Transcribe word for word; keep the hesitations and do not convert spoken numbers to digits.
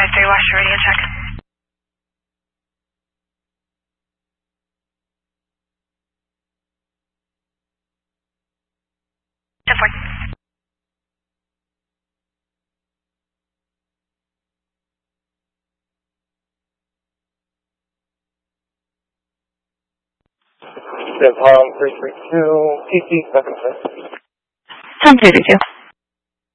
five three, watch your radio check. ten four. Then Palm three three two, P C, second sir. Tom three three two.